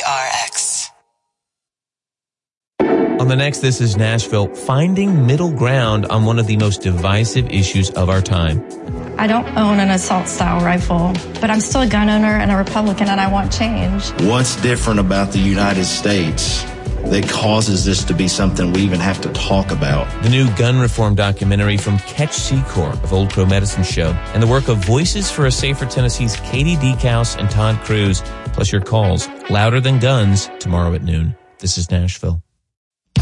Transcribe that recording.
PRX. On the next This is Nashville, finding middle ground on one of the most divisive issues of our time. I don't own an assault-style rifle, but I'm still a gun owner and a Republican, and I want change. What's different about the United States that causes this to be something we even have to talk about? The new gun reform documentary from Catch Secor of Old Crow Medicine Show, and the work of Voices for a Safer Tennessee's Katie Decaus and Todd Cruz, plus your calls. Louder Than Guns, tomorrow at noon. This is Nashville.